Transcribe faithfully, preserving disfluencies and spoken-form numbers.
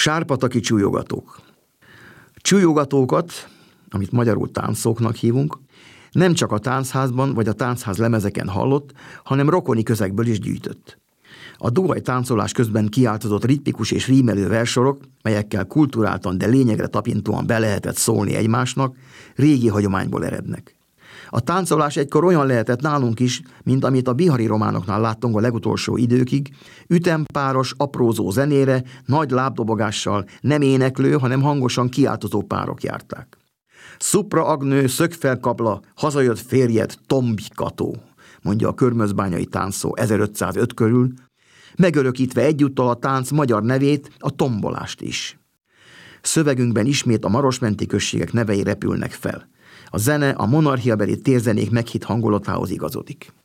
Sárpataki csúlyogatók. Csúlyogatókat, amit magyarul táncszóknak hívunk, nem csak a táncházban vagy a táncházlemezeken hallott, hanem rokoni közegből is gyűjtött. A duhaj táncolás közben kiáltozott ritmikus és rímelő versorok, melyekkel kulturáltan, de lényegre tapintóan be lehetett szólni egymásnak, régi hagyományból erednek. A táncolás egykor olyan lehetett nálunk is, mint amit a bihari románoknál láttunk a legutolsó időkig, ütempáros, aprózó zenére, nagy lábdobogással, nem éneklő, hanem hangosan kiáltozó párok járták. Szupra Agnő, szökfelkapla, hazajött férjed, tombikató, mondja a körmözbányai táncszó ezerötszázöt körül, megörökítve egyúttal a tánc magyar nevét, a tombolást is. Szövegünkben ismét a marosmenti községek nevei repülnek fel. A zene a monarchiabeli térzenék meghitt hangulatához igazodik.